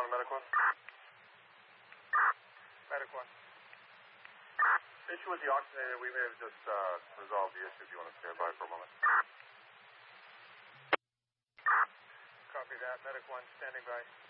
on, Medic 1. Medic 1. Issue with the oxygenator, we may have just resolved the issue if you want to stand by for a moment. Copy that. Medic 1, standing by.